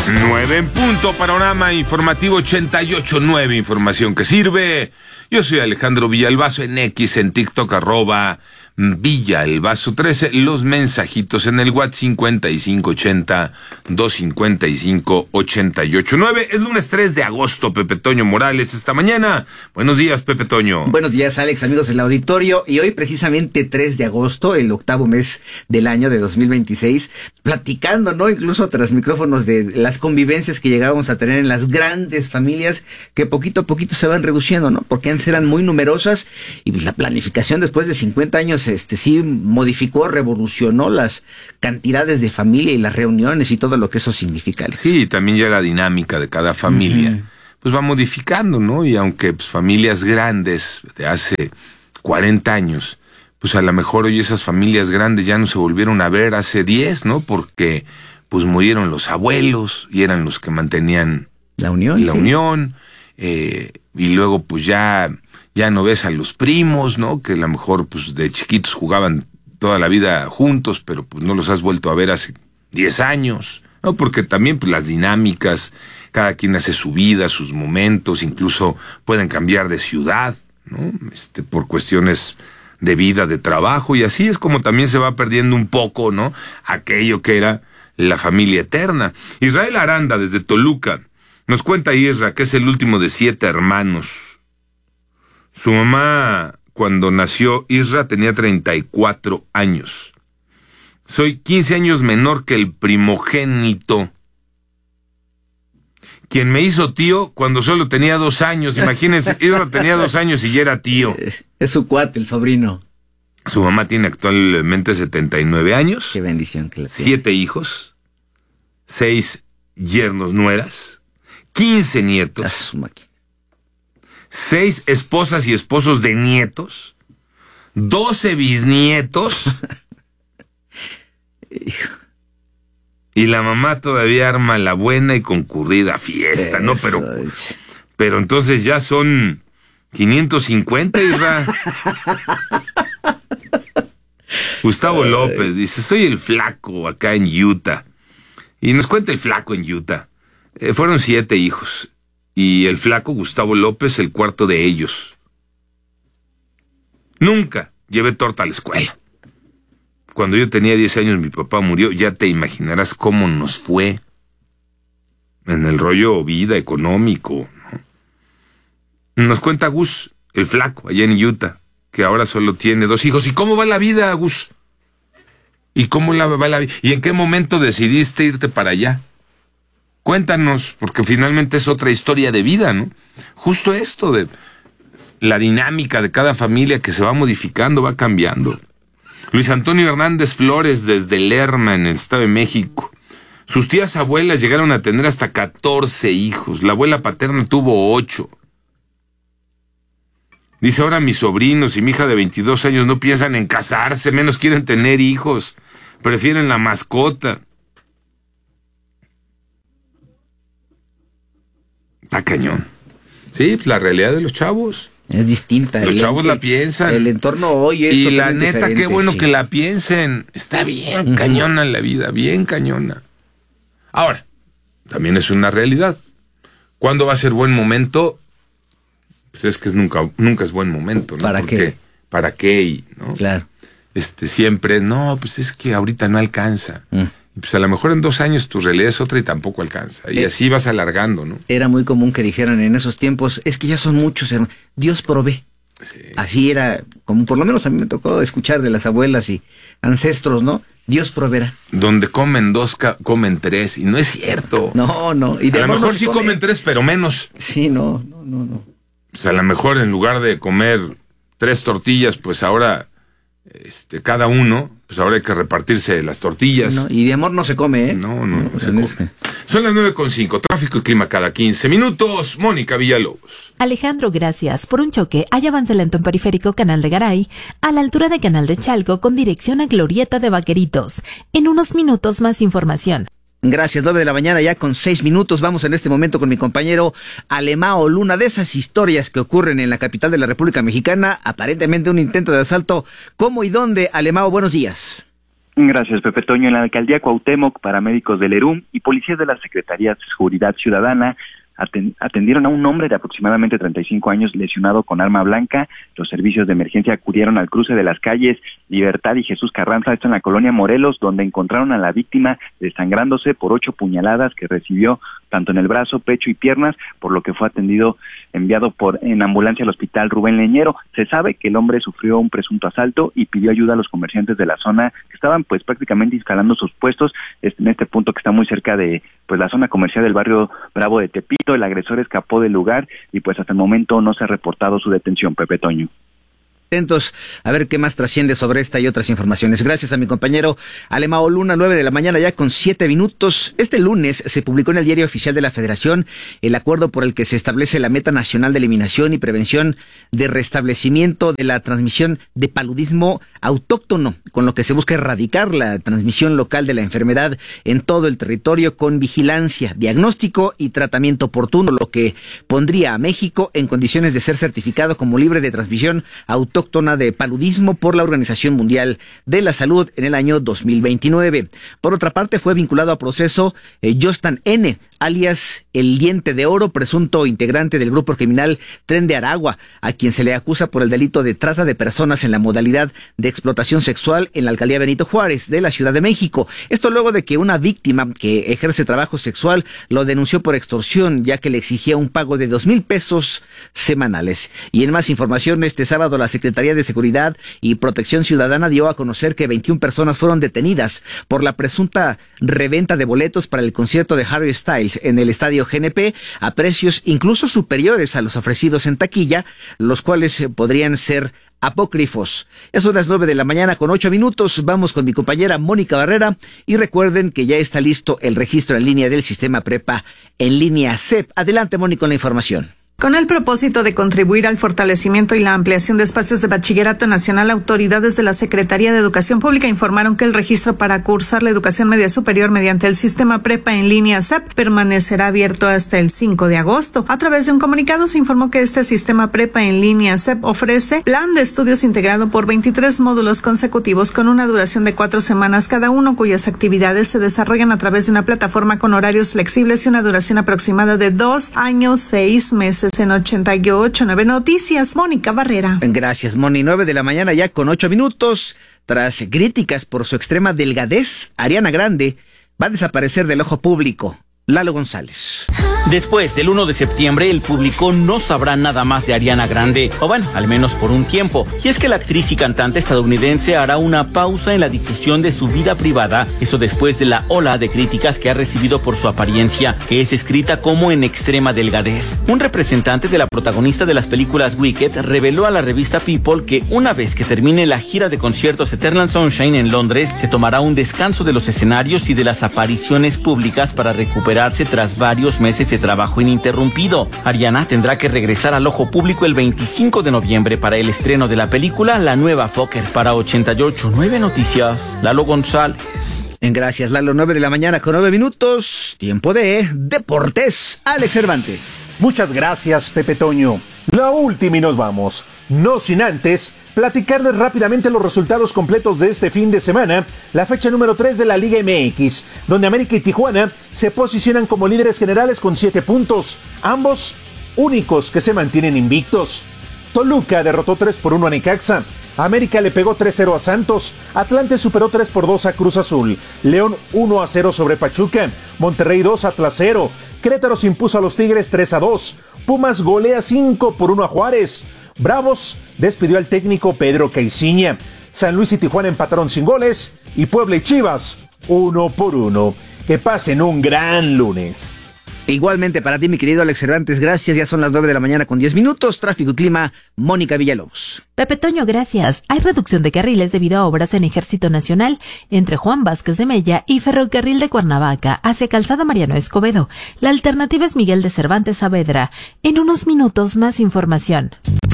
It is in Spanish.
9 en punto, panorama informativo 88.9, información que sirve. Yo soy Alejandro Villalbazo en X, en TikTok, @Villalbazo13, los mensajitos en el WhatsApp 5580-255-889. Es lunes 3 de agosto, Pepe Toño Morales, esta mañana. Buenos días, Pepe Toño. Buenos días, Alex, amigos del auditorio. Y hoy, precisamente 3 de agosto, el octavo mes del año de 2026, platicando, ¿no? Incluso tras micrófonos de las convivencias que llegábamos a tener en las grandes familias, que poquito a poquito se van reduciendo, ¿no? Porque antes eran muy numerosas y pues la planificación después de 50 años sí modificó, revolucionó las cantidades de familia y las reuniones y todo lo que eso significa, Alex. Sí, también ya la dinámica de cada familia, pues va modificando, ¿no? Y aunque pues, familias grandes de hace 40 años, pues a lo mejor hoy esas familias grandes ya no se volvieron a ver hace 10, ¿no? Porque pues murieron los abuelos y eran los que mantenían la unión. Y luego pues ya no ves a los primos, ¿no? Que a lo mejor pues de chiquitos jugaban toda la vida juntos, pero pues no los has vuelto a ver hace 10 años, ¿no? Porque también pues las dinámicas, cada quien hace su vida, sus momentos, incluso pueden cambiar de ciudad, ¿no? Por cuestiones de vida, de trabajo, y así es como también se va perdiendo un poco, ¿no? Aquello que era la familia eterna. Israel Aranda, desde Toluca, nos cuenta Isra que es el último de 7 hermanos. Su mamá, cuando nació Isra, tenía 34 años. Soy 15 años menor que el primogénito, quien me hizo tío cuando solo tenía 2 años. Imagínense, Isra tenía 2 años y ya era tío. Es su cuate, el sobrino. Su mamá tiene actualmente 79 años. Qué bendición que la tiene. 7 hijos, 6 yernos nueras, 15 nietos. Su máquina. 6 esposas y esposos de nietos, 12 bisnietos, y la mamá todavía arma la buena y concurrida fiesta, ¿no? Pero entonces ya son 550, Isra. Gustavo López dice, soy el flaco acá en Utah. Y nos cuenta el flaco en Utah. Fueron 7 hijos. Y el flaco Gustavo López, el cuarto de ellos. Nunca llevé torta a la escuela. Cuando yo tenía 10 años mi papá murió, ya te imaginarás cómo nos fue en el rollo vida económico, ¿no? Nos cuenta Gus, el flaco, allá en Utah, que ahora solo tiene 2 hijos. ¿Y cómo va la vida, Gus? ¿Y cómo va la vida? ¿Y en qué momento decidiste irte para allá? Cuéntanos, porque finalmente es otra historia de vida, ¿no? Justo esto de la dinámica de cada familia que se va modificando, va cambiando. Luis Antonio Hernández Flores, desde Lerma, en el Estado de México. Sus tías abuelas llegaron a tener hasta 14 hijos. La abuela paterna tuvo 8. Dice, ahora mis sobrinos y mi hija de 22 años no piensan en casarse, menos quieren tener hijos. Prefieren la mascota. Está cañón. Sí, pues la realidad de los chavos. Es distinta. Los chavos la piensan. El entorno hoy es y la neta, diferente, qué bueno sí, que la piensen. Está bien cañona la vida, bien cañona. Ahora, también es una realidad. ¿Cuándo va a ser buen momento? Pues es que nunca es buen momento, ¿no? ¿Para qué? ¿Para qué? ¿No? Claro. Siempre, no, pues es que ahorita no alcanza. Pues a lo mejor en 2 años tu realidad es otra y tampoco alcanza. Y así vas alargando, ¿no? Era muy común que dijeran en esos tiempos, es que ya son muchos, hermano. Dios provee. Sí. Así era, como por lo menos a mí me tocó escuchar de las abuelas y ancestros, ¿no? Dios proveerá. Donde comen 2, comen 3, y no es cierto. No. Y a lo mejor sí comen 3, pero menos. Sí, no. Pues a lo mejor en lugar de comer 3 tortillas, pues ahora cada uno, pues ahora hay que repartirse las tortillas. No, y de amor no se come, ¿eh? No se come. Son las 9:05, tráfico y clima cada 15 minutos. Mónica Villalobos. Alejandro, gracias. Por un choque, hay avance lento en Periférico Canal de Garay, a la altura de Canal de Chalco, con dirección a Glorieta de Vaqueritos. En unos minutos más información. Gracias, 9 de la mañana ya con 6 minutos. Vamos en este momento con mi compañero Alemao Luna, de esas historias que ocurren en la capital de la República Mexicana, aparentemente un intento de asalto. ¿Cómo y dónde? Alemao, buenos días. Gracias, Pepe Toño. En la alcaldía Cuauhtémoc, paramédicos del ERUM y policías de la Secretaría de Seguridad Ciudadana atendieron a un hombre de aproximadamente 35 años lesionado con arma blanca. Los servicios de emergencia acudieron al cruce de las calles Libertad y Jesús Carranza, esto en la colonia Morelos, donde encontraron a la víctima desangrándose por 8 puñaladas que recibió tanto en el brazo, pecho y piernas, por lo que fue enviado en ambulancia al hospital Rubén Leñero. Se sabe que el hombre sufrió un presunto asalto y pidió ayuda a los comerciantes de la zona que estaban pues prácticamente instalando sus puestos en este punto que está muy cerca de pues la zona comercial del barrio Bravo de Tepito. El agresor escapó del lugar y pues hasta el momento no se ha reportado su detención, Pepe Toño. Atentos a ver qué más trasciende sobre esta y otras informaciones. Gracias a mi compañero Alemao Luna, 9 de la mañana ya con 7 minutos. Este lunes se publicó en el Diario Oficial de la Federación el acuerdo por el que se establece la meta nacional de eliminación y prevención de restablecimiento de la transmisión de paludismo autóctono, con lo que se busca erradicar la transmisión local de la enfermedad en todo el territorio con vigilancia, diagnóstico y tratamiento oportuno, lo que pondría a México en condiciones de ser certificado como libre de transmisión autóctona de paludismo por la Organización Mundial de la Salud en el año 2029. Por otra parte, fue vinculado a proceso Jostan N., alias El Diente de Oro, presunto integrante del grupo criminal Tren de Aragua, a quien se le acusa por el delito de trata de personas en la modalidad de explotación sexual en la alcaldía Benito Juárez de la Ciudad de México. Esto luego de que una víctima que ejerce trabajo sexual lo denunció por extorsión, ya que le exigía un pago de 2,000 pesos semanales. Y en más información, este sábado la Secretaría de Seguridad y Protección Ciudadana dio a conocer que 21 personas fueron detenidas por la presunta reventa de boletos para el concierto de Harry Styles en el estadio GNP a precios incluso superiores a los ofrecidos en taquilla, los cuales podrían ser apócrifos. Ya son las 9 de la mañana con 8 minutos. Vamos con mi compañera Mónica Barrera y recuerden que ya está listo el registro en línea del sistema Prepa en línea CEP. Adelante, Mónica, con la información. Con el propósito de contribuir al fortalecimiento y la ampliación de espacios de bachillerato nacional, autoridades de la Secretaría de Educación Pública informaron que el registro para cursar la educación media superior mediante el sistema Prepa en línea SEP permanecerá abierto hasta el 5 de agosto. A través de un comunicado se informó que este sistema Prepa en línea SEP ofrece plan de estudios integrado por 23 módulos consecutivos con una duración de 4 semanas cada uno, cuyas actividades se desarrollan a través de una plataforma con horarios flexibles y una duración aproximada de 2 años, 6 meses. En 88.9 Noticias, Mónica Barrera. Gracias, Moni. 9 de la mañana ya con 8 minutos. Tras críticas por su extrema delgadez, Ariana Grande va a desaparecer del ojo público. Lalo González. Después del 1 de septiembre, el público no sabrá nada más de Ariana Grande, o bueno, al menos por un tiempo. Y es que la actriz y cantante estadounidense hará una pausa en la difusión de su vida privada, eso después de la ola de críticas que ha recibido por su apariencia, que es escrita como en extrema delgadez. Un representante de la protagonista de las películas Wicked reveló a la revista People que una vez que termine la gira de conciertos Eternal Sunshine en Londres, se tomará un descanso de los escenarios y de las apariciones públicas para recuperarse tras varios meses de trabajo ininterrumpido. Ariana tendrá que regresar al ojo público el 25 de noviembre para el estreno de la película La Nueva Fokker. Para 88.9 Noticias, Lalo González. Gracias, Lalo. 9 de la mañana con 9 minutos. Tiempo de Deportes. Alex Cervantes. Muchas gracias, Pepe Toño. La última y nos vamos. No sin antes platicarles rápidamente los resultados completos de este fin de semana, la fecha número 3 de la Liga MX, donde América y Tijuana se posicionan como líderes generales con 7 puntos, ambos únicos que se mantienen invictos. Toluca derrotó 3-1 a Necaxa, América le pegó 3-0 a Santos, Atlante superó 3-2 a Cruz Azul, León 1-0 sobre Pachuca, Monterrey 2-0, Querétaro se impuso a los Tigres 3-2, Pumas golea 5-1 a Juárez, Bravos despidió al técnico Pedro Caiciña, San Luis y Tijuana empataron sin goles y Puebla y Chivas 1-1. Que pasen un gran lunes. Igualmente para ti, mi querido Alex Cervantes, gracias. Ya son las 9 de la mañana con 10 minutos. Tráfico y clima, Mónica Villalobos. Pepe Toño, gracias. Hay reducción de carriles debido a obras en Ejército Nacional entre Juan Vázquez de Mella y Ferrocarril de Cuernavaca hacia Calzada Mariano Escobedo. La alternativa es Miguel de Cervantes Saavedra. En unos minutos más información.